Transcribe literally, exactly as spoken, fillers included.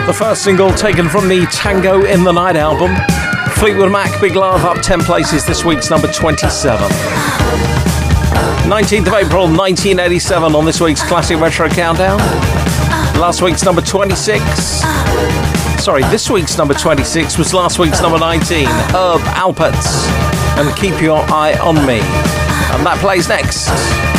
The first single taken from the Tango in the Night album. Fleetwood Mac, Big Love, up ten places, this week's number twenty-seven. nineteenth of April, nineteen eighty-seven on this week's Classic Retro Countdown. Last week's number twenty-six. Sorry, this week's number twenty-six was last week's number nineteen. Herb Alpert and Keep Your Eye on Me. And that plays next.